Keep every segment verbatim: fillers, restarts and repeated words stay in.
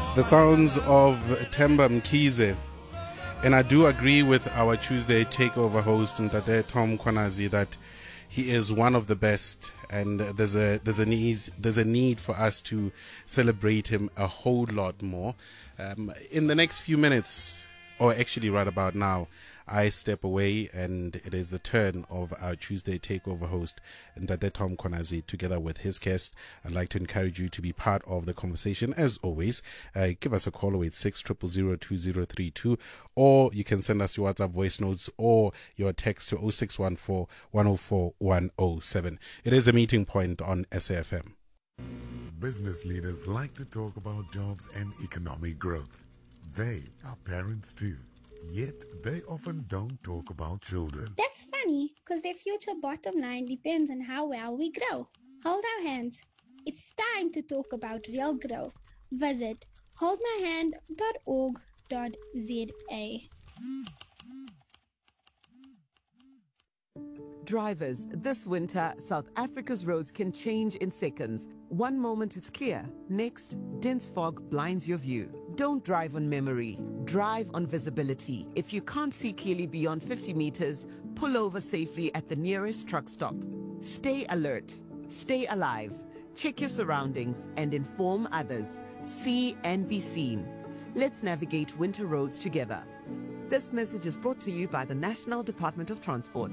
The sounds of Themba Mkhize. And I do agree with our Tuesday takeover host, Ntate Tom Kwanazi, that he is one of the best, and there's a there's a need there's a need for us to celebrate him a whole lot more. Um, in the next few minutes, or actually right about now, I step away, and it is the turn of our Tuesday takeover host, Ntate Tom Kwanazi, together with his guest. I'd like to encourage you to be part of the conversation. As always, uh, give us a call away six zero zero zero two zero three two, or you can send us your WhatsApp voice notes or your text to zero six one four, one zero four, one zero seven. It is a meeting point on S A F M. Business leaders like to talk about jobs and economic growth. They are parents too. Yet, they often don't talk about children. That's funny, because their future bottom line depends on how well we grow. Hold our hands. It's time to talk about real growth. Visit hold my hand dot org dot za. Drivers, this winter, South Africa's roads can change in seconds. One moment it's clear, next, dense fog blinds your view. Don't drive on memory, drive on visibility. If you can't see clearly beyond fifty meters, pull over safely at the nearest truck stop. Stay alert, stay alive, check your surroundings and inform others. See and be seen. Let's navigate winter roads together. This message is brought to you by the National Department of Transport.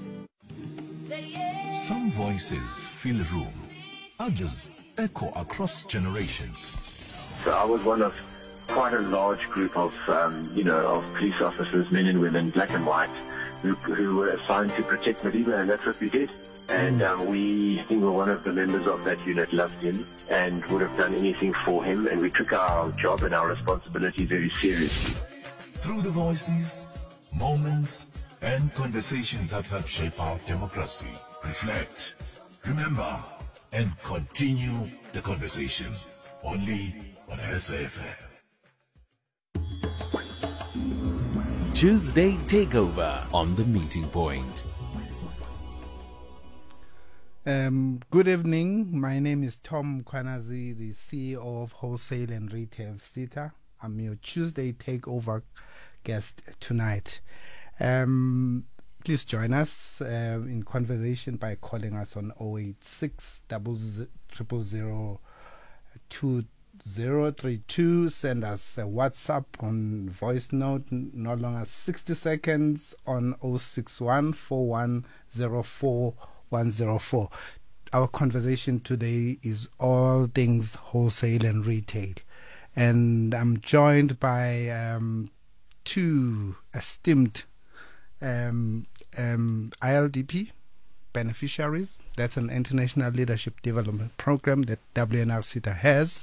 Some voices fill a room, others echo across generations. So I was one of quite a large group of, um, you know, of police officers, men and women, black and white, who, who were assigned to protect Madiba, and that's what we did. And um, we, single one of the members of that unit, loved him and would have done anything for him, and we took our job and our responsibility very seriously. Through the voices, moments, and conversations that help shape our democracy, reflect, remember, and continue the conversation only on S A F M. Tuesday Takeover on the Meeting Point. Um, good evening. My name is Tom Kwanazi, the C E O of Wholesale and Retail SETA. I'm your Tuesday Takeover guest tonight. Um, please join us uh, in conversation by calling us on zero eight six, zero zero zero, two zero three two. Send us a WhatsApp on voice note, no longer sixty seconds, on zero six one four one zero four one zero four. Our conversation today is all things wholesale and retail. And I'm joined by um, two esteemed Um, um, I L D P beneficiaries. That's an international leadership development program that W N R SETA has,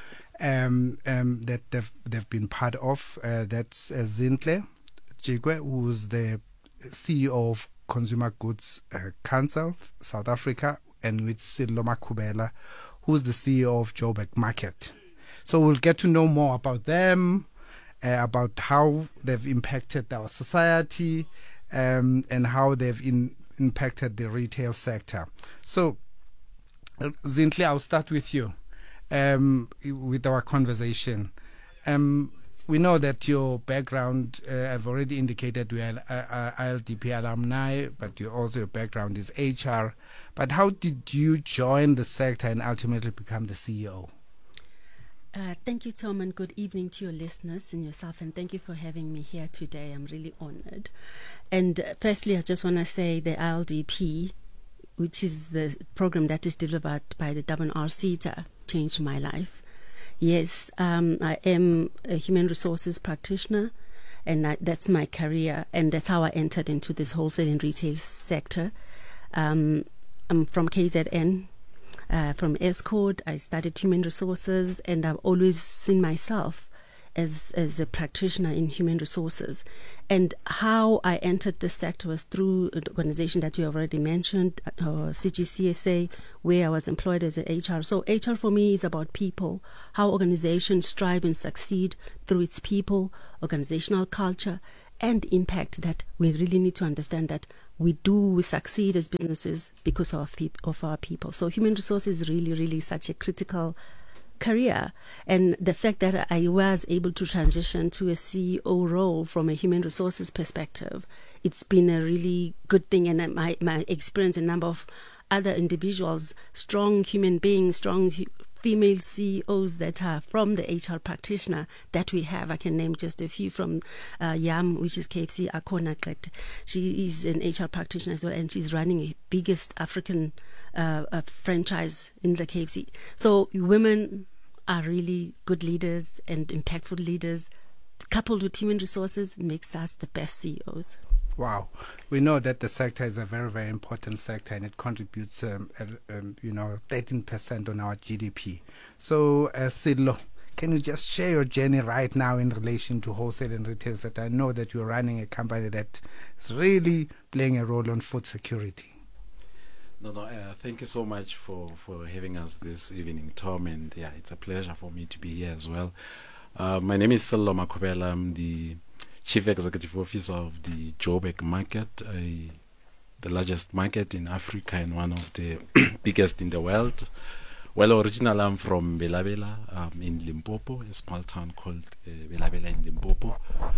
um, um, that they've, they've been part of. Uh, that's uh, Zinhle Jigwe, who's the C E O of Consumer Goods uh, Council, South Africa, and with Sello Makhubela, who's the C E O of Joburg Market. So we'll get to know more about them, Uh, about how they've impacted our society, um, and how they've in, impacted the retail sector. So, uh, Zinhle, I'll start with you um, with our conversation. Um, we know that your background, uh, I've already indicated we are uh, I L D P alumni, but you also your background is H R. But how did you join the sector and ultimately become the C E O? Uh, thank you, Tom, and good evening to your listeners and yourself, and thank you for having me here today. I'm really honored. And uh, firstly, I just want to say the I L D P, which is the program that is delivered by the W N R SETA, changed my life. Yes, um, I am a human resources practitioner, and I, that's my career, and that's how I entered into this wholesale and retail sector. Um, I'm from K Z N. Uh, from Escort, I studied human resources, and I've always seen myself as as a practitioner in human resources. And how I entered this sector was through an organization that you already mentioned, uh, C G C S A, where I was employed as a H R. So H R for me is about people, how organizations strive and succeed through its people, organizational culture, and impact. That we really need to understand that we do succeed as businesses because of, peop- of our people. So human resources is really, really such a critical career. And the fact that I was able to transition to a C E O role from a human resources perspective, it's been a really good thing. And my, my experience, a number of other individuals, strong human beings, strong hu- female C E Os that are from the H R practitioner that we have. I can name just a few from uh, YAM, which is K F C, Akona Gret. She is an H R practitioner as well, and she's running the biggest African uh, uh, franchise in the K F C. So women are really good leaders and impactful leaders. Coupled with human resources makes us the best C E Os. Wow. We know that the sector is a very, very important sector, and it contributes, um, uh, um, you know, thirteen percent on our G D P. So, uh, Sidlo, can you just share your journey right now in relation to wholesale and retail sector? I know that you're running a company that is really playing a role on food security. No, no, uh, thank you so much for, for having us this evening, Tom, and yeah, it's a pleasure for me to be here as well. Uh, my name is Sello Makobela. I'm the Chief Executive Officer of the Joburg market, uh, the largest market in Africa and one of the biggest in the world. Well, originally I'm from Belabela um, in Limpopo, a small town called uh, Belabela in Limpopo.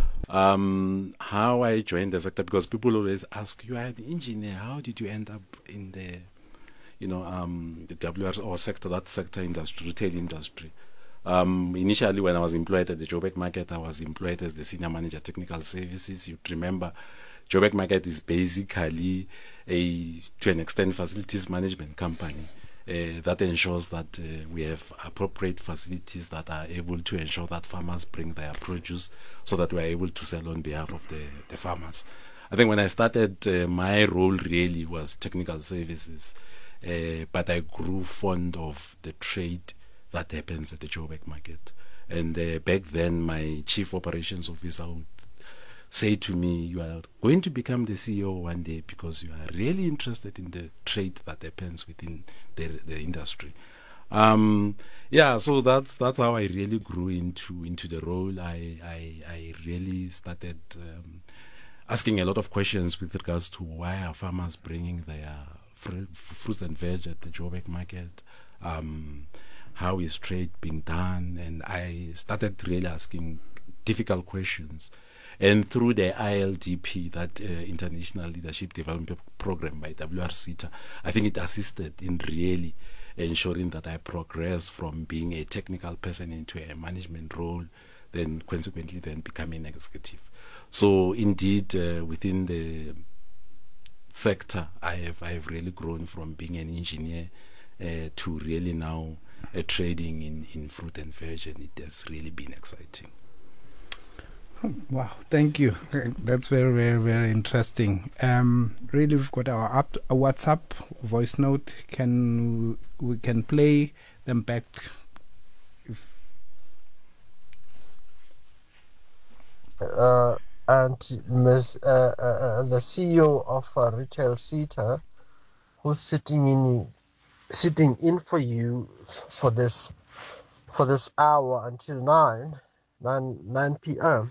Um, how I joined the sector, because people always ask, you are an engineer, how did you end up in the, you know, um, the W R or sector, that sector industry, retail industry? Um, initially, when I was employed at the Joburg market, I was employed as the Senior Manager Technical Services. You'd remember, Joburg market is basically a, to an extent, facilities management company uh, that ensures that uh, we have appropriate facilities that are able to ensure that farmers bring their produce so that we are able to sell on behalf of the, the farmers. I think when I started, uh, my role really was technical services, uh, but I grew fond of the trade that happens at the Joburg market. And uh, back then, my chief operations officer would say to me, you are going to become the C E O one day because you are really interested in the trade that happens within the, the industry. Um, yeah, so that's that's how I really grew into into the role. I I, I really started um, asking a lot of questions with regards to why are farmers bringing their fr- fruits and veg at the Joburg market. Um, how is trade being done? And I started really asking difficult questions. And through the I L D P, that uh, International Leadership Development Program by W R CETA, I think it assisted in really ensuring that I progress from being a technical person into a management role, then consequently then becoming an executive. So indeed, uh, within the sector, I have I have really grown from being an engineer uh, to really now uh, trading in, in fruit and veg, and it has really been exciting. Wow, thank you. That's very, very, very interesting. Um, really, we've got our up, a WhatsApp voice note. Can we can play them back? If uh, and Miss uh, uh, the C E O of uh, Retail CETA, who's sitting in sitting in for you for this for this hour until nine nine nine p.m.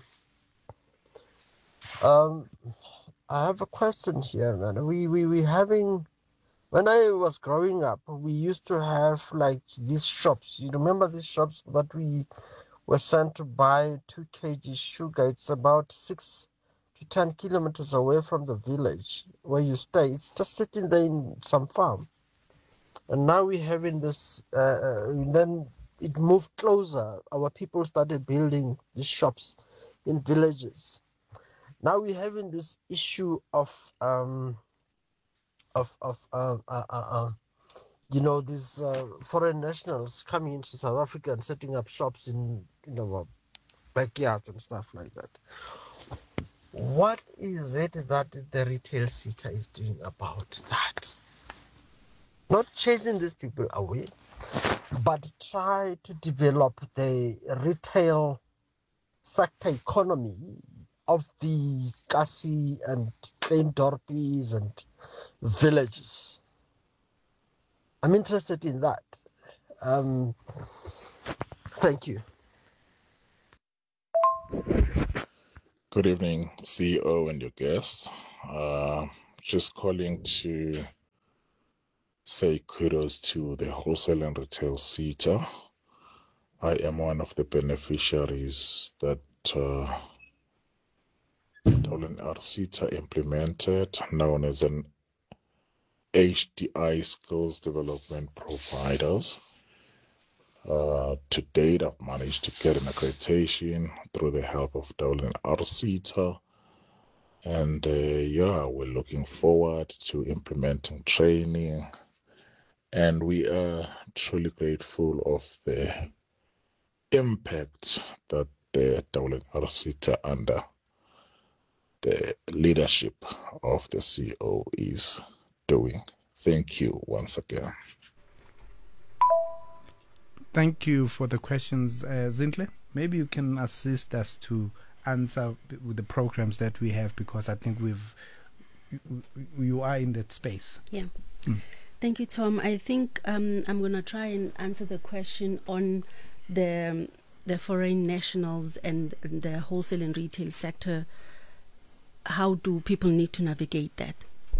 Um, I have a question here, man. We we we having when I was growing up, we used to have like these shops. You remember these shops that we were sent to buy two kilograms sugar? It's about six to ten kilometers away from the village where you stay. It's just sitting there in some farm. And now we're having this. Uh, and then it moved closer. Our people started building these shops in villages. Now we're having this issue of um, of of uh, uh, uh, uh, you know, these uh, foreign nationals coming into South Africa and setting up shops in you know backyards and stuff like that. What is it that the Retail CETA is doing about that? Not chasing these people away, but try to develop the retail sector economy of the Kasi and Klein Dorpies and villages. I'm interested in that. Um, thank you. Good evening, C E O and your guests. Uh, just calling to say kudos to the Wholesale and Retail CETA I am one of the beneficiaries that uh, W N R C T A implemented, known as an H D I skills development providers. Uh, to date, I've managed to get an accreditation through the help of W N R C T A. And uh, yeah, we're looking forward to implementing training. And we are truly grateful of the impact that the W N R C T A under the leadership of the C E O is doing. Thank you once again. Thank you for the questions, uh, Zintle. Maybe you can assist us to answer with the programs that we have, because I think we've you, you are in that space. Yeah. Mm. Thank you, Tom. I think um, I'm going to try and answer the question on the um, the foreign nationals and the wholesale and retail sector. How do people need to navigate that?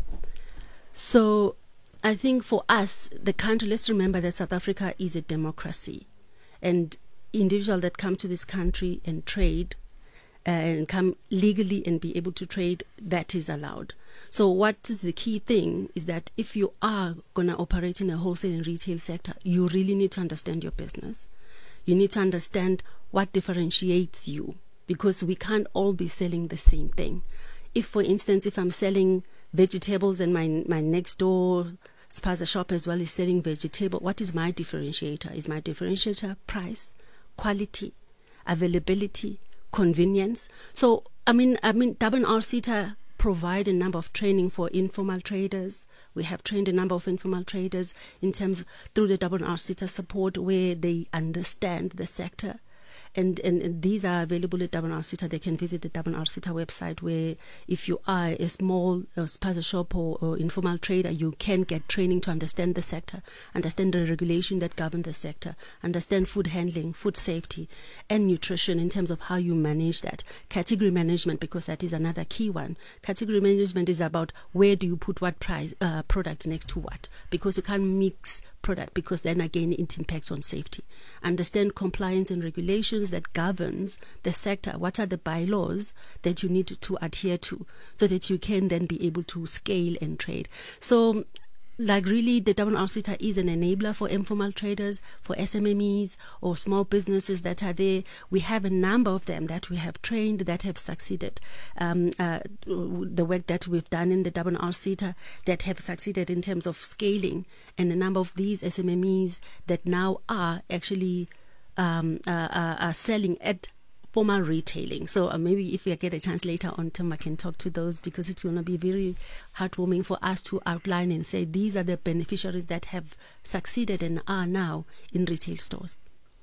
So I think for us, the country, let's remember that South Africa is a democracy, and individuals that come to this country and trade uh, and come legally and be able to trade, that is allowed. So what is the key thing is that if you are going to operate in a wholesale and retail sector, you really need to understand your business. You need to understand what differentiates you, because we can't all be selling the same thing. If, for instance, if I'm selling vegetables and my my next door spaza shop as well is selling vegetable, what is my differentiator? Is my differentiator price, quality, availability, convenience? So, I mean, I mean, W N R C T A provide a number of training for informal traders. We have trained a number of informal traders in terms through the W N R C T A support, where they understand the sector. And, and, and these are available at W N R C T A. They can visit the W N R C T A website, where if you are a small uh, spaza shop or, or informal trader, you can get training to understand the sector, understand the regulation that governs the sector, understand food handling, food safety, and nutrition in terms of how you manage that. Category management, because that is another key one. Category management is about where do you put what price uh, product next to what, because you can't mix product, because then again it impacts on safety. Understand compliance and regulations that governs the sector. What are the bylaws that you need to, to adhere to, so that you can then be able to scale and trade. So like really the W N R C T A is an enabler for informal traders, for S M M Es or small businesses that are there. We have a number of them that we have trained that have succeeded. Um, uh, the work that we've done in the W N R C T A that have succeeded in terms of scaling, and a number of these S M M Es that now are actually um, uh, uh, are selling at formal retailing. So uh, maybe if we get a chance later on, Tom, I can talk to those, because it's going to be very heartwarming for us to outline and say these are the beneficiaries that have succeeded and are now in retail stores.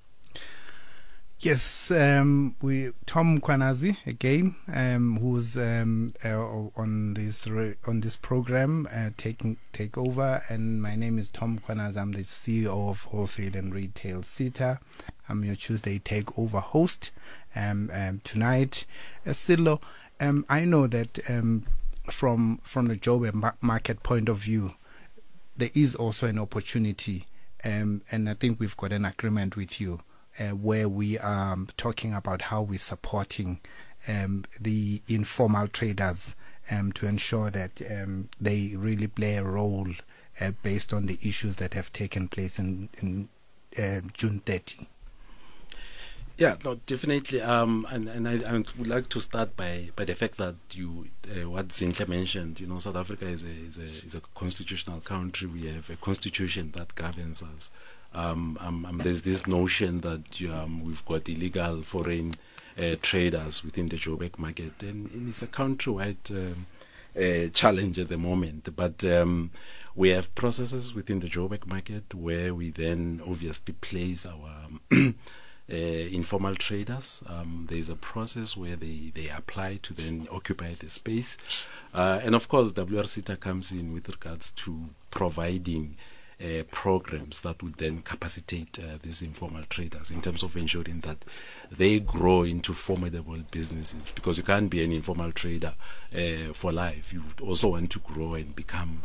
Yes, um, we Tom Kwanazi again, um, who's um, uh, on this re- on this program, uh, taking take over, and my name is Tom Kwanazi. I'm the C E O of Wholesale and Retail C T A. I'm your Tuesday Takeover host. Um, um, tonight, uh, Silo, um, I know that um, from from the job and ma- market point of view, there is also an opportunity, um, and I think we've got an agreement with you. Uh, where we are um, talking about how we're supporting um, the informal traders um, to ensure that um, they really play a role uh, based on the issues that have taken place in, in uh, June thirtieth. Yeah, no, definitely. Um, and and I, I would like to start by, by the fact that you, uh, what Zintle mentioned. You know, South Africa is a is a is a constitutional country. We have a constitution that governs us. Um, um, um, there's this notion that um, we've got illegal foreign uh, traders within the Joburg market, and it's a countrywide um, uh, challenge at the moment. But um, we have processes within the Joburg market where we then obviously place our um, uh, informal traders. Um, there's a process where they, they apply to then occupy the space. Uh, and of course, W R C T A comes in with regards to providing Uh, programs that would then capacitate uh, these informal traders in terms of ensuring that they grow into formidable businesses, because you can't be an informal trader uh, for life. You would also want to grow and become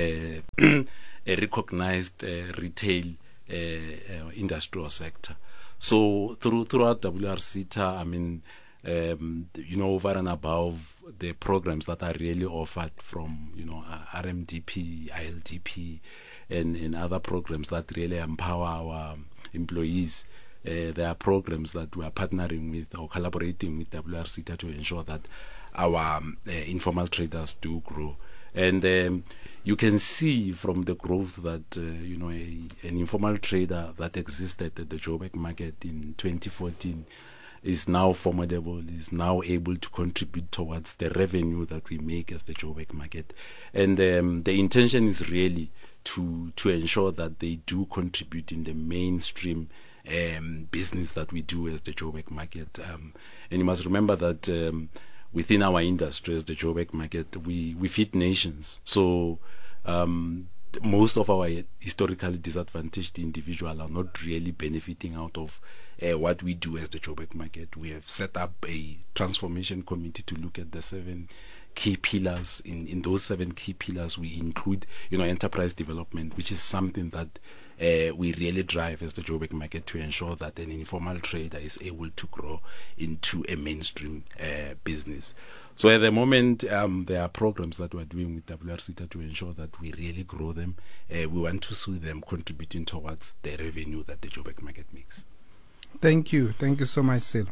uh, a recognized uh, retail uh, uh, industry or sector. So through throughout W R CETA, I mean, um, you know, over and above the programs that are really offered from, you know, R M D P, I L D P, and, and other programs that really empower our employees. Uh, there are programs that we are partnering with or collaborating with W R CETA to ensure that our um, uh, informal traders do grow. And um, you can see from the growth that, uh, you know, a, an informal trader that existed at the Joburg market in twenty fourteen is now formidable, is now able to contribute towards the revenue that we make as the Joburg market. And um, the intention is really to, to ensure that they do contribute in the mainstream um, business that we do as the Joburg market. Um, and you must remember that um, within our industry as the Joburg market, we, we feed nations. So um, most of our historically disadvantaged individuals are not really benefiting out of uh, what we do as the Joburg market. We have set up a transformation committee to look at the seven key pillars. In, in those seven key pillars, we include, you know, enterprise development, which is something that uh, we really drive as the Joburg market to ensure that an informal trader is able to grow into a mainstream uh, business. So at the moment, um, there are programs that we're doing with W R CETA to ensure that we really grow them. Uh, we want to see them contributing towards the revenue that the Joburg market makes. Thank you. Thank you so much, Sil.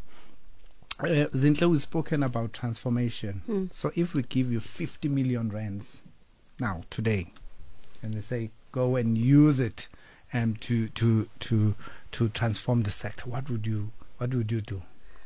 Uh, Zinhle, we've spoken about transformation. Hmm. So if we give you fifty million rands now, today, and they say, go and use it um, to, to, to, to transform the sector, what would you, what would you do?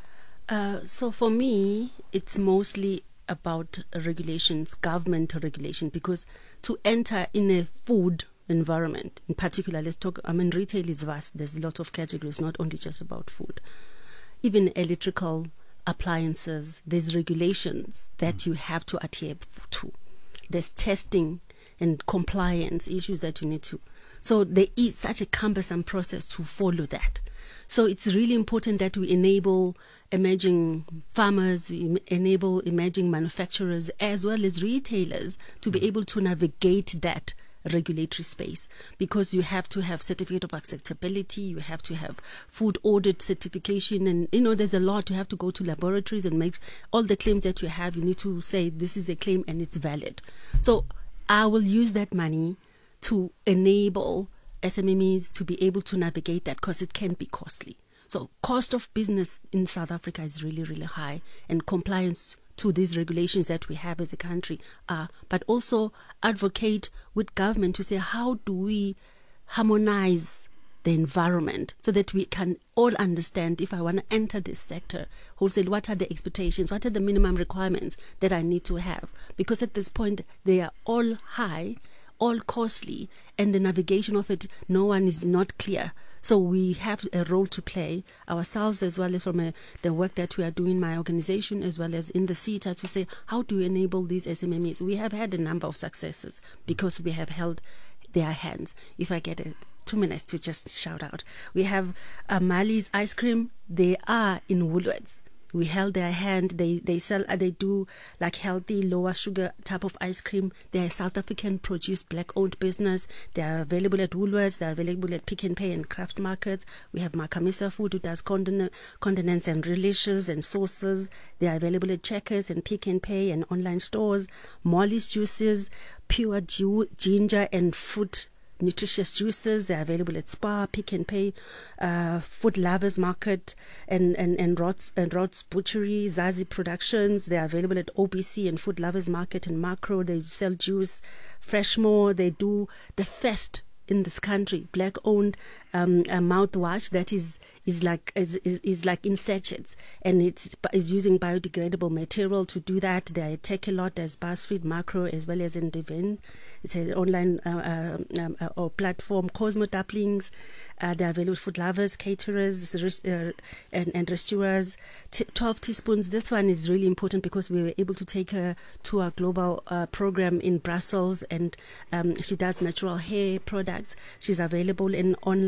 Uh, so for me, it's mostly about regulations, government regulation, because to enter in a food environment, in particular, let's talk, I mean, retail is vast. There's a lot of categories, not only just about food. Even electrical appliances, there's regulations that mm. you have to adhere to. There's testing and compliance issues that you need to. So there is such a cumbersome process to follow that. So it's really important that we enable emerging farmers, we enable emerging manufacturers as well as retailers to be able to navigate that regulatory space, because you have to have certificate of acceptability, you have to have food audit certification, and you know there's a lot. You have to go to laboratories and make all the claims that you have. You need to say this is a claim and it's valid. So I will use that money to enable S M E Es to be able to navigate that, because it can be costly. So cost of business in South Africa is really, really high, and compliance to these regulations that we have as a country are, but also advocate with government to say, how do we harmonize the environment so that we can all understand, if I want to enter this sector wholesale, what are the expectations, what are the minimum requirements that I need to have? Because at this point, they are all high, all costly, and the navigation of it, no one is not clear. So we have a role to play ourselves, as well as from a, the work that we are doing in my organization, as well as in the CETA, to say, how do we enable these S M E Es? We have had a number of successes because we have held their hands. If I get a, two minutes to just shout out. We have uh, Mali's ice cream. They are in Woolworths. We held their hand. They they sell. Uh, they do like healthy, lower sugar type of ice cream. They are South African produced, black owned business. They are available at Woolworths. They are available at Pick and Pay and craft markets. We have Makamisa Food, who does condiment, condiments and relishes and sauces. They are available at Checkers and Pick and Pay and online stores. Molly's juices, pure ju- ginger and fruit. Nutritious juices, they're available at Spar, Pick and Pay, uh, Food Lovers Market, and and and Rods and Rods Butchery, Zazi Productions. They're available at O B C and Food Lovers Market and Macro. They sell juice, Freshmore. They do the first in this country black owned um, a mouthwash that is is like is, is is like in sachets, and it's is using biodegradable material to do that. They are Takealot, there's BuzzFeed, Macro, as well as in Devin. It's an online uh, um, uh, or platform. Cosmo Dumplings, uh, they're available with Food Lovers, caterers, uh, and, and restaurants. T- twelve teaspoons. This one is really important because we were able to take her to our global uh, program in Brussels, and um, she does natural hair products. She's available in online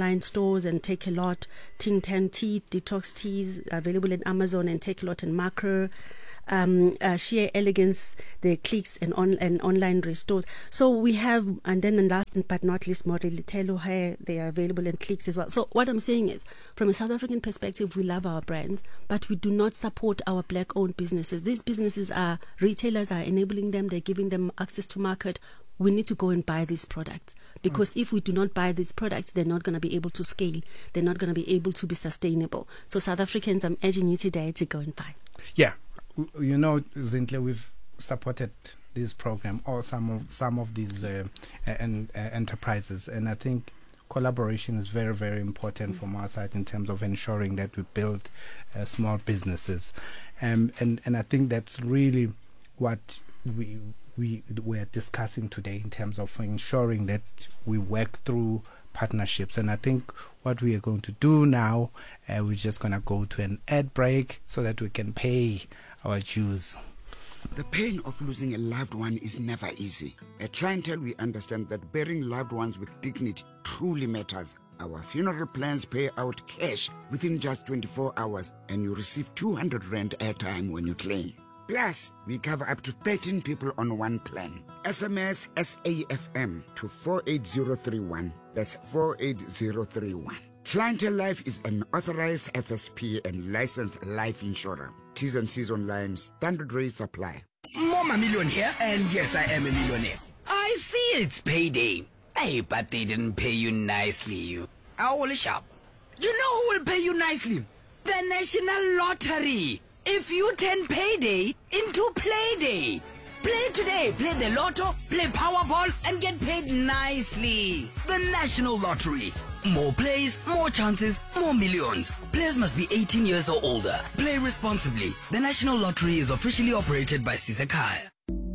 online stores and Takealot, Ting Tan Tea, Detox Teas, available in Amazon and Takealot and Macro. Um, uh, Sheer Elegance, the clicks and, on, and online restores. So we have, and then and last but not least, Morelli Telo Hair, they are available in clicks as well. So what I'm saying is, from a South African perspective, we love our brands, but we do not support our black-owned businesses. These businesses are, retailers are enabling them, they're giving them access to market. We need to go and buy these products, because mm. if we do not buy these products, they're not going to be able to scale. They're not going to be able to be sustainable. So South Africans, I'm urging you today to go and buy. Yeah. You know, Zintle, we've supported this program or some of some of these uh, and uh, enterprises, and I think collaboration is very, very important mm. from our side in terms of ensuring that we build uh, small businesses, um, and and I think that's really what we we we're discussing today in terms of ensuring that we work through partnerships. And I think what we are going to do now, uh, we're just going to go to an ad break so that we can pay our dues. The pain of losing a loved one is never easy. At Clientele, we understand that burying loved ones with dignity truly matters. Our funeral plans pay out cash within just twenty-four hours, and you receive two hundred rand airtime when you claim. Plus, we cover up to thirteen people on one plan. S M S S A F M to four eight zero three one. That's four eight zero three one. Clientele Life is an authorized F S P and licensed life insurer. T's and C's online. Standard rates apply. Mama Million here, and yes, I am a millionaire. I see it's payday. Hey, but they didn't pay you nicely, you. Owl shop. You know who will pay you nicely? The National Lottery. If you turn payday into playday. Play today, play the lotto, play Powerball, and get paid nicely. The National Lottery. More plays, more chances, more millions. Players must be eighteen years or older. Play responsibly. The National Lottery is officially operated by Sisekaya.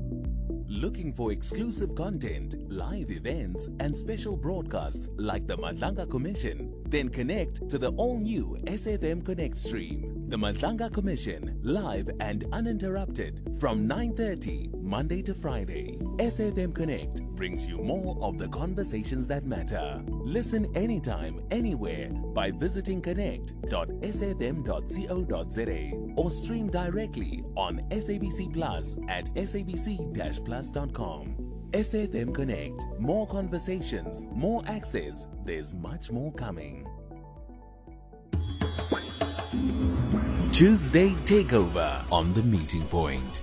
Looking for exclusive content, live events, and special broadcasts like the Madlanga Commission? Then connect to the all-new S F M Connect stream. The Madlanga Commission, live and uninterrupted from nine thirty, Monday to Friday. S F M Connect brings you more of the conversations that matter. Listen anytime, anywhere by visiting connect dot s f m dot co dot z a or stream directly on S A B C Plus at s a b c dash plus dot com. S F M Connect. More conversations, more access. There's much more coming. Tuesday Takeover on the Meeting Point.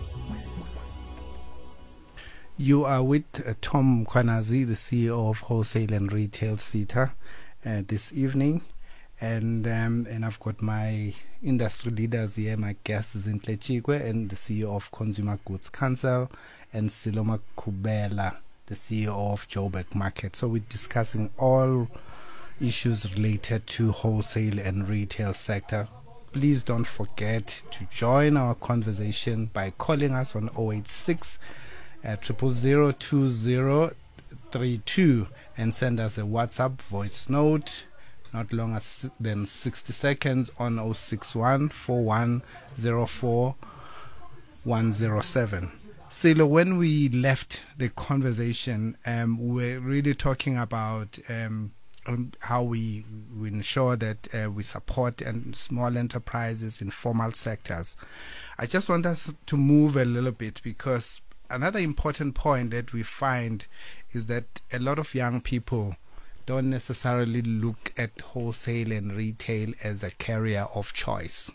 You are with uh, Tom Kwanazi, the C E O of Wholesale and Retail SETA, uh, this evening. And um, and I've got my industry leaders here. My guest is Zintle Chikwe, and the C E O of Consumer Goods Council, and Siloma Kubela, the C E O of Joburg Market. So we're discussing all issues related to wholesale and retail sector. Please don't forget to join our conversation by calling us on zero eight six zero zero two zero three two and send us a WhatsApp voice note, not longer than sixty seconds, on zero six one four one zero four one zero seven. Silo, when we left the conversation, um, we we're really talking about um, how we, we ensure that uh, we support and small enterprises, informal sectors. I just want us to move a little bit, because another important point that we find is that a lot of young people don't necessarily look at wholesale and retail as a career of choice.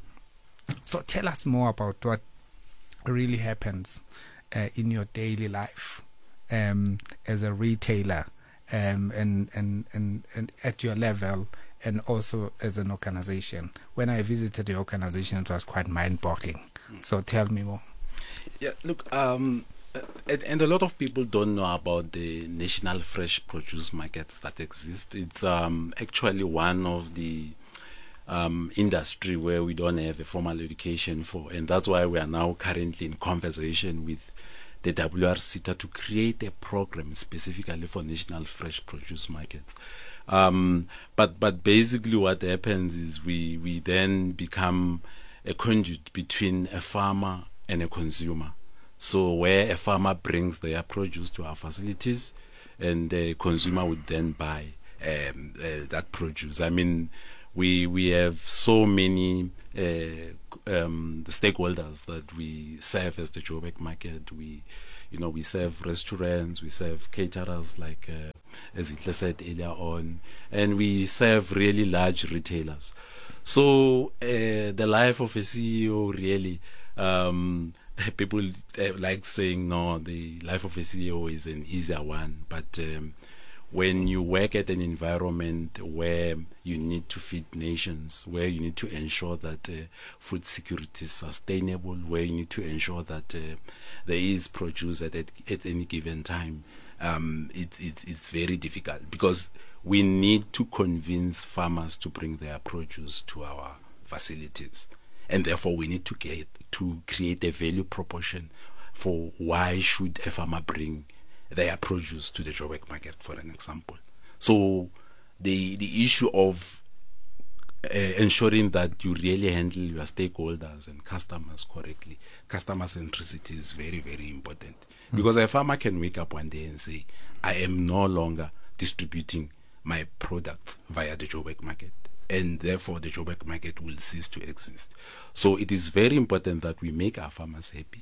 So tell us more about what really happens uh, in your daily life um, as a retailer, um, and, and, and, and at your level, and also as an organization. When I visited the organization, it was quite mind-boggling. Mm. So tell me more. Yeah, look, um, and, and a lot of people don't know about the national fresh produce markets that exist. It's um, actually one of the um, industry where we don't have a formal education for, and that's why we are now currently in conversation with the W R SETA to create a program specifically for national fresh produce markets. Um, but but basically what happens is we, we then become a conduit between a farmer and a consumer. So where a farmer brings their produce to our facilities, and the consumer would then buy. um, uh, that produce. I mean, we we have so many uh, um, the stakeholders that we serve as the Joburg market. We, you know, we serve restaurants, we serve caterers, like uh, as Itle said earlier on, and we serve really large retailers. So uh, the life of a C E O really, um, people uh, like saying, no, the life of a C E O is an easier one. But um, when you work at an environment where you need to feed nations, where you need to ensure that uh, food security is sustainable, where you need to ensure that uh, there is produce at, at, at any given time, um, it, it, it's very difficult, because we need to convince farmers to bring their produce to our facilities. And therefore we need to get to create a value proportion for why should a farmer bring their produce to the Joburg market, for an example. So the the issue of uh, ensuring that you really handle your stakeholders and customers correctly, customer centricity is very, very important. Mm. Because a farmer can wake up one day and say, I am no longer distributing my products via the Joburg market, and therefore the Joburg market will cease to exist. So it is very important that we make our farmers happy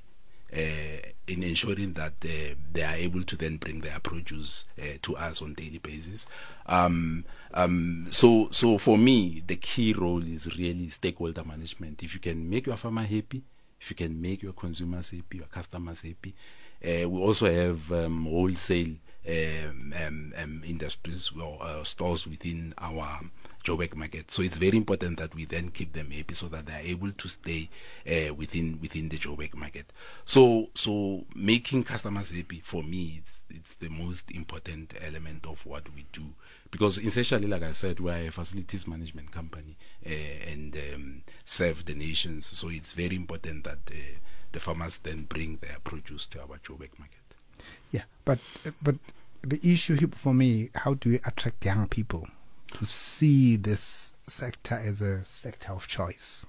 uh, in ensuring that uh, they are able to then bring their produce uh, to us on a daily basis. Um, um, so, so for me, the key role is really stakeholder management. If you can make your farmer happy, if you can make your consumers happy, your customers happy. Uh, we also have um, wholesale um, um, um, industries or uh, stores within our Joburg market. So it's very important that we then keep them happy so that they are able to stay uh, within within the Joburg market. So so making customers happy, for me, it's it's the most important element of what we do. Because essentially, like I said, we are a facilities management company uh, and um, serve the nations. So it's very important that uh, the farmers then bring their produce to our Joburg market. Yeah, but but the issue here for me, how do we attract young people to see this sector as a sector of choice?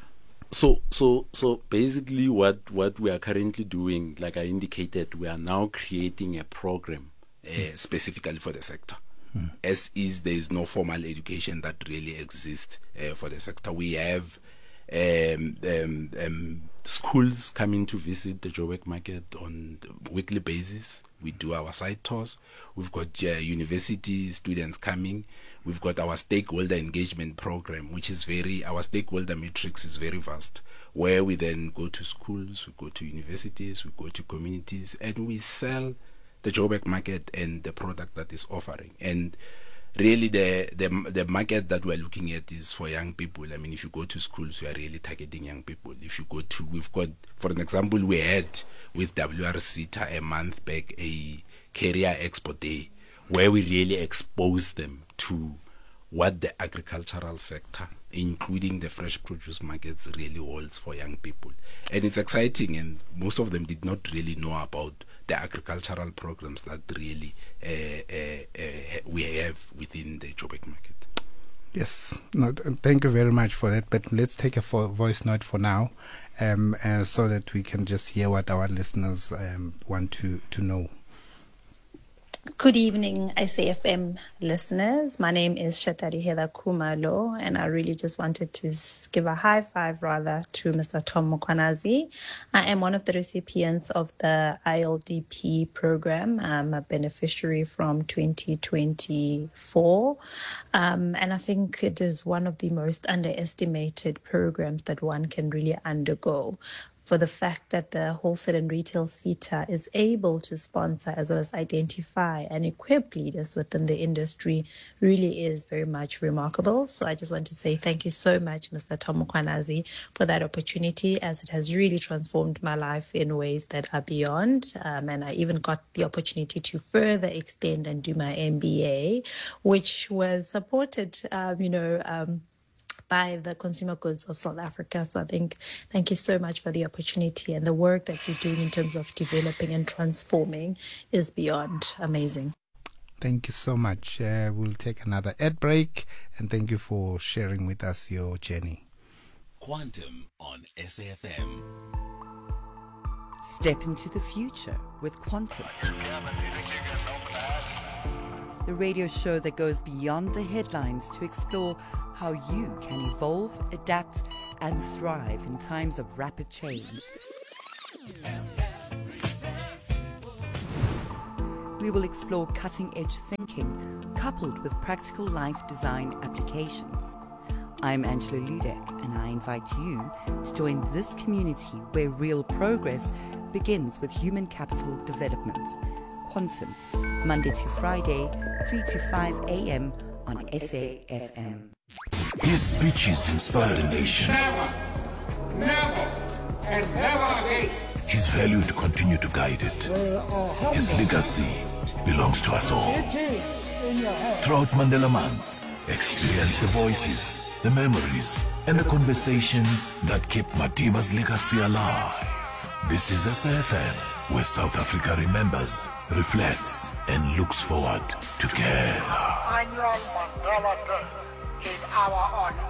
So so so basically what, what we are currently doing, like I indicated, we are now creating a program uh, mm. specifically for the sector. Mm. As is, there is no formal education that really exists uh, for the sector. We have um, um, um, schools coming to visit the Joburg market on a weekly basis. We do our site tours. We've got uh, university students coming. We've got our stakeholder engagement program, which is very, our stakeholder matrix is very vast, where we then go to schools, we go to universities, we go to communities, and we sell the Joburg market and the product that is offering. And really the, the the market that we're looking at is for young people. I mean, if you go to schools, we are really targeting young people. If you go to, we've got, for an example, we had with W R C T A a month back a career expo day, where we really exposed them to what the agricultural sector, including the fresh produce markets, really holds for young people. And it's exciting, and most of them did not really know about the agricultural programs that really uh, uh, uh, we have within the Joburg market. Yes, no, thank you very much for that. But let's take a fo- voice note for now, um, uh, so that we can just hear what our listeners um, want to, to know. Good evening, I C F M listeners. My name is Shatari Heather Kumalo, and I really just wanted to give a high five, rather, to Mister Tom Mkhwanazi. I am one of the recipients of the I L D P program. I'm a beneficiary from twenty twenty-four, um, and I think it is one of the most underestimated programs that one can really undergo, for the fact that the wholesale and retail S E T A is able to sponsor as well as identify and equip leaders within the industry really is very much remarkable. So I just want to say thank you so much, Mister Tom Mkhwanazi, for that opportunity, as it has really transformed my life in ways that are beyond. Um, and I even got the opportunity to further extend and do my M B A, which was supported, um, you know, um, by the Consumer Goods of South Africa. So I think, thank you so much for the opportunity, and the work that you're doing in terms of developing and transforming is beyond amazing. Thank you so much. Uh, we'll take another ad break, and thank you for sharing with us your journey. Quantum on S A F M. Step into the future with Quantum. the radio show that goes beyond the headlines to explore how you can evolve, adapt, and thrive in times of rapid change. We will explore cutting-edge thinking coupled with practical life design applications. I'm Angela Ludek, and I invite you to join this community where real progress begins with human capital development. Quantum, Monday to Friday, three to five a.m. on S A F M. His speeches inspire a nation. Never, never, and never again. His value to continue to guide it. His legacy belongs to us all. Throughout Mandela Month, experience the voices, the memories, and the conversations that keep Madiba's legacy alive. This is S A F M, where South Africa remembers, reflects, and looks forward together. Annual Mandela Day in our honor.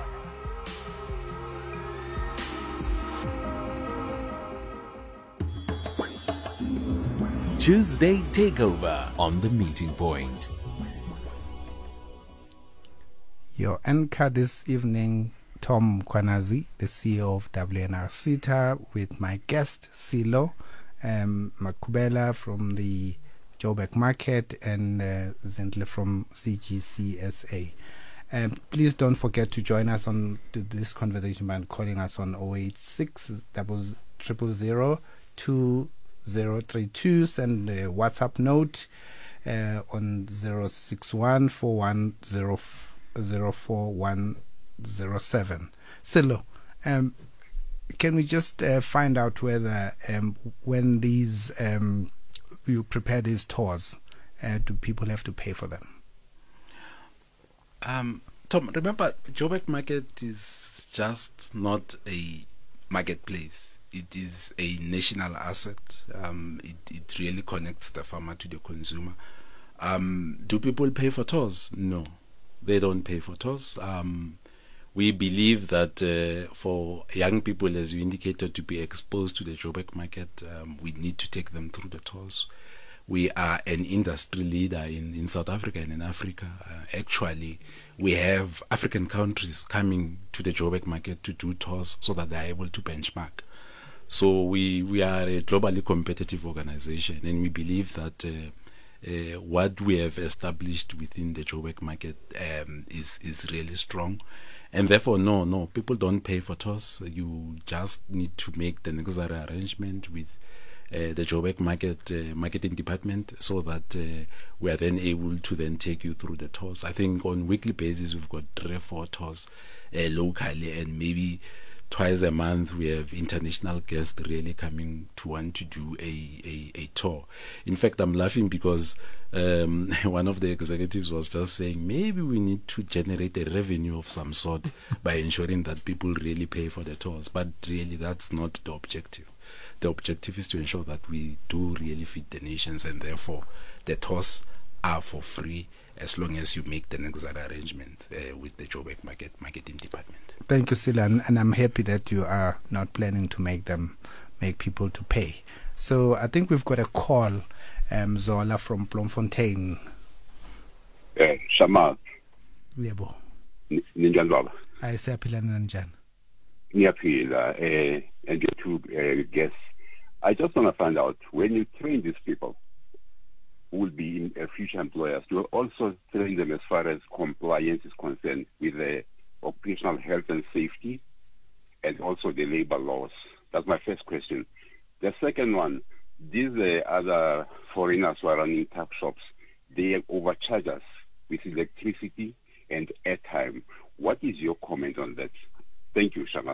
Tuesday Takeover on The Meeting Point. Your anchor this evening, Tom Kwanazi, the C E O of W N R SETA, with my guest, Silo um, Makubela from the Joburg Market and uh, Zintle from C G C S A. Um, please don't forget to join us on th- this conversation by calling us on zero eight six, zero zero zero, two zero three two. Send a WhatsApp note uh, on zero six one, four one zero zero four one zero seven. Silo, um, can we just uh, find out whether um, when these um, you prepare these tours, uh, do people have to pay for them? Um, Tom, remember, Joburg Market is just not a marketplace. It is a national asset. Um, it, it really connects the farmer to the consumer. Um, do people pay for tours? No, they don't pay for tours. Um, we believe that uh, for young people, as you indicated, to be exposed to the Joburg Market, um, we need to take them through the tours. We are an industry leader in, in South Africa and in Africa. Uh, actually, we have African countries coming to the Joburg Market to do tours so that they are able to benchmark. So we, we are a globally competitive organization, and we believe that uh, uh, what we have established within the Joburg Market um, is, is really strong. And therefore, no, no, people don't pay for tours. You just need to make the necessary arrangement with uh, the Joburg Market uh, marketing department so that uh, we are then able to then take you through the tours. I think on weekly basis, we've got three or four tours uh, locally, and maybe twice a month we have international guests really coming to want to do a, a, a tour. In fact, I'm laughing because um, one of the executives was just saying maybe we need to generate a revenue of some sort by ensuring that people really pay for the tours. But really, that's not the objective. The objective is to ensure that we do really feed the nations, and therefore the tours are for free as long as you make the necessary arrangement uh, with the Joburg Market marketing department. Thank you, Sila, and, and I'm happy that you are not planning to make them make people to pay. So I think we've got a call, um, Zola from Bloemfontein. Eh, Shamal. Yebo. Ninjani baba? Ayisaphila nanjani? Niyaphila, eh, and your two uh, guests. I just want to find out, when you train these people who will be in, uh, future employers, you will also train them as far as compliance is concerned with the occupational health and safety and also the labor laws. That's my first question. The second one, these uh, other foreigners who are running tuck shops, they overcharge us with electricity and airtime. What is your comment on that? Thank you, Shamas.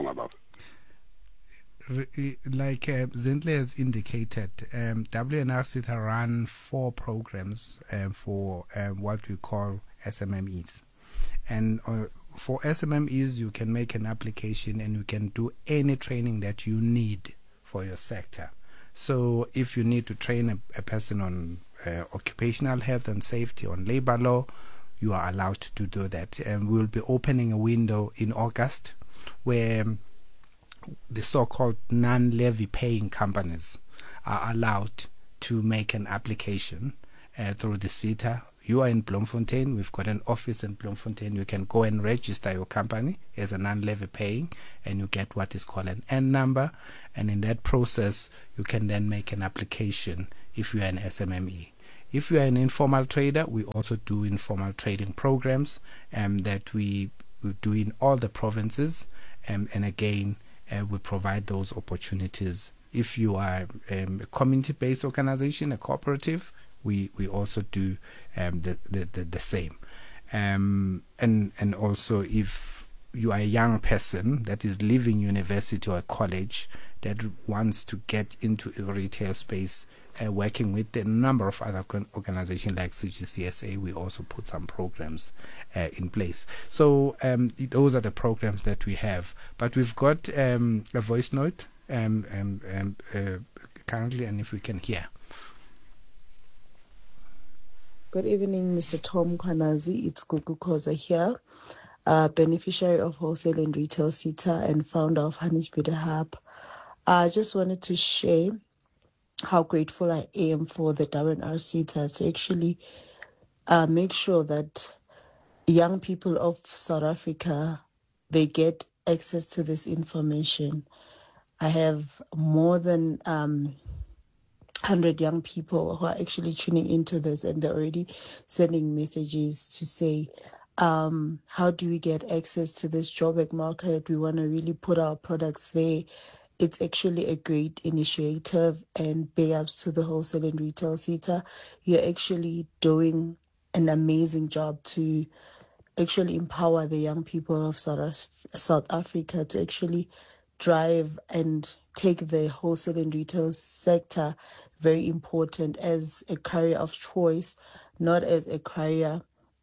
Like uh, Zintle has indicated, um, W N R SETA run four programs um, for um, what we call S M M Es. And uh, for S M M Es, you can make an application and you can do any training that you need for your sector. So if you need to train a, a person on uh, occupational health and safety, on labor law, you are allowed to do that. And we'll be opening a window in August where the so-called non-levy paying companies are allowed to make an application uh, through the SETA. you are in Bloemfontein, we've got an office in Bloemfontein. You can go and register your company as a non-levy paying, and you get what is called an N number. And in that process, you can then make an application if you are an S M M E. If you are an informal trader, we also do informal trading programs um, that we, we do in all the provinces. Um, and again, uh, we provide those opportunities. If you are um, a community-based organization, a cooperative, we, we also do um, the, the, the, the same. Um, and, and also if you are a young person that is leaving university or college that wants to get into a retail space, uh, working with a number of other organizations like C G C S A, we also put some programs uh, in place. So um, those are the programs that we have. But we've got um, a voice note um, um, um, uh, currently, and if we can hear. Good evening, Mister Tom Kwanazi. It's Gugu Koza here, uh, beneficiary of Wholesale and Retail SETA and founder of Honey's Beauty Hub. I just wanted to share how grateful I am for the W N R SETA to actually uh, make sure that young people of South Africa, they get access to this information. I have more than um, one hundred young people who are actually tuning into this, and they're already sending messages to say, um, how do we get access to this Joburg market? We want to really put our products there. It's actually a great initiative, and big ups to the Wholesale and Retail SETA. You're actually doing an amazing job to actually empower the young people of South, South Africa to actually drive and take the wholesale and retail sector very important as a career of choice, not as a career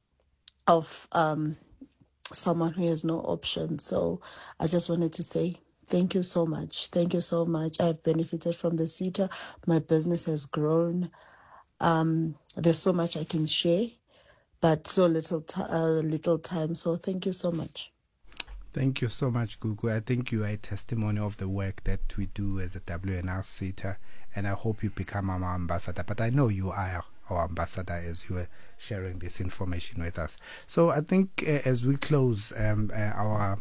of um, someone who has no option. So I just wanted to say thank you so much. Thank you so much. I've benefited from the SETA. My business has grown. Um, there's so much I can share, but so little, t- uh, little time. So thank you so much. Thank you so much, Gugu. I think you are a testimony of the work that we do as a W N R SETA, and I hope you become our ambassador. But I know you are our ambassador as you are sharing this information with us. So I think uh, as we close um, uh, our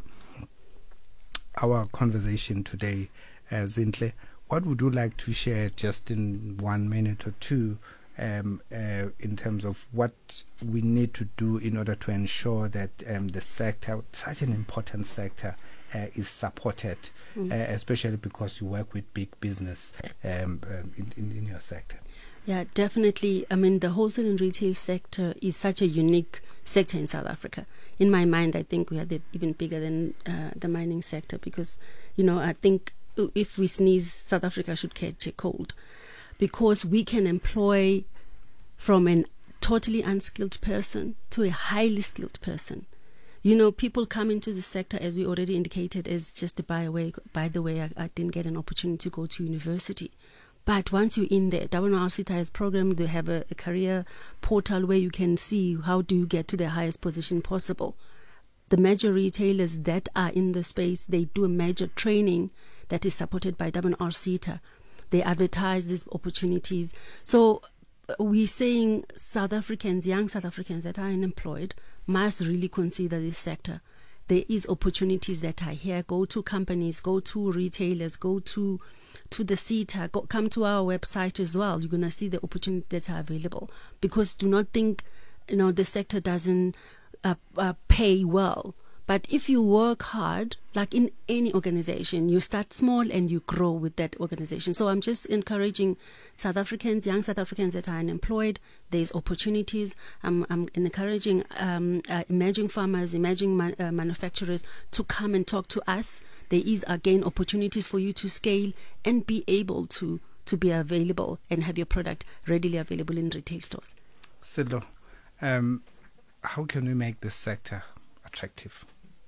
our conversation today, uh, Zintle, what would you like to share just in one minute or two Um, uh, in terms of what we need to do in order to ensure that um, the sector, such an important sector, uh, is supported, mm. uh, especially because you work with big business um, um, in, in, in your sector? Yeah, definitely. I mean, the wholesale and retail sector is such a unique sector in South Africa. In my mind, I think we are the, even bigger than uh, the mining sector because, you know, I think if we sneeze, South Africa should catch a cold. Because we can employ from a totally unskilled person to a highly skilled person. You know, people come into the sector, as we already indicated, as just a by, way, by the way, I, I didn't get an opportunity to go to university. But once you're in there, W N R SETA has programmed, they have a, a career portal where you can see how do you get to the highest position possible. The major retailers that are in the space, they do a major training that is supported by W N R SETA. They advertise these opportunities. So we're saying South Africans, young South Africans that are unemployed must really consider this sector. There is opportunities that are here. Go to companies, go to retailers, go to to the SETA, go, come to our website as well. You're going to see the opportunities that are available. Because do not think, you know, the sector doesn't uh, uh, pay well. But if you work hard, like in any organization, you start small and you grow with that organization. So I'm just encouraging South Africans, young South Africans that are unemployed. There's opportunities. I'm, I'm encouraging um, uh, emerging farmers, emerging man, uh, manufacturers to come and talk to us. There is, again, opportunities for you to scale and be able to, to be available and have your product readily available in retail stores. Sidlo, um, how can we make this sector attractive?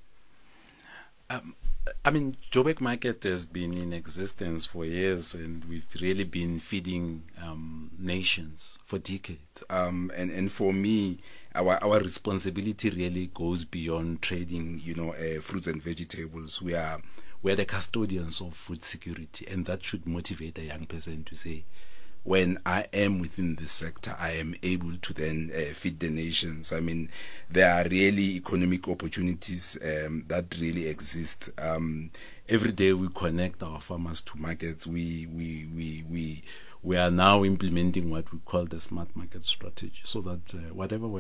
Um, I mean, Joburg Market has been in existence for years, and we've really been feeding um, nations for decades. Um, and, and for me, our our responsibility really goes beyond trading, you know, uh, fruits and vegetables. We are we're the custodians of food security, and that should motivate a young person to say, when I am within this sector, I am able to then uh, feed the nations. I mean, there are really economic opportunities um, that really exist. Um, every day we connect our farmers to markets. We we we we we are now implementing what we call the smart market strategy, so that uh, whatever